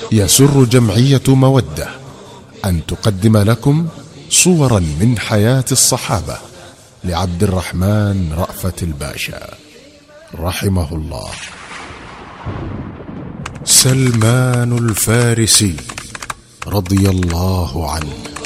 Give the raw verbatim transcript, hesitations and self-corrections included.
يسر جمعية مودة أن تقدم لكم صورا من حياة الصحابة لعبد الرحمن رأفت الباشا رحمه الله. سلمان الفارسي رضي الله عنه